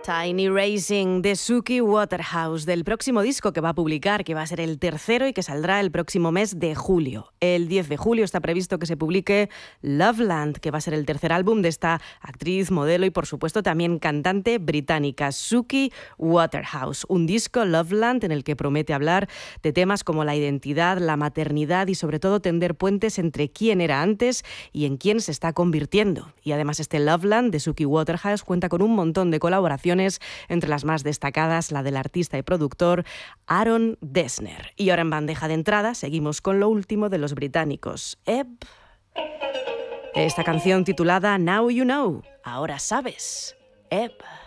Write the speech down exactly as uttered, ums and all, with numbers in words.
Tiny Racing de Suki Waterhouse, del próximo disco que va a publicar, que va a ser el tercero y que saldrá el próximo mes de julio. El diez de julio está previsto que se publique Loveland, que va a ser el tercer álbum de esta actriz, modelo y por supuesto también cantante británica, Suki Waterhouse. Un disco, Loveland, en el que promete hablar de temas como la identidad, la maternidad y sobre todo tender puentes entre quién era antes y en quién se está convirtiendo. Y además este Loveland de Suki Waterhouse cuenta con un montón de colaboraciones, entre las más destacadas la del artista y productor Aaron Dessner. Y ahora en bandeja de entrada seguimos con lo último de los británicos, Ebb. Esta canción titulada Now You Know, ahora sabes, Ebb.